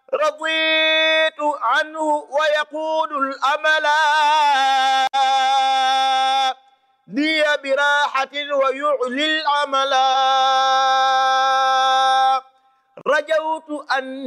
رضيت عنه ويقود الأملا لي براحة ويعلي العملا رجوت أن